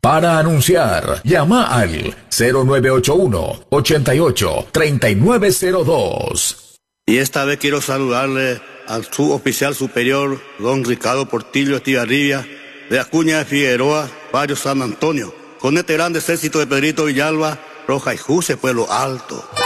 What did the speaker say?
Para anunciar, llama al 0981-88-3902. Y esta vez quiero saludarle al suboficial superior, don Ricardo Portillo Estigarribia, de Acuña de Figueroa, barrio San Antonio, con este grande ejército de Pedrito Villalba, Roja y Juse, Pueblo Alto.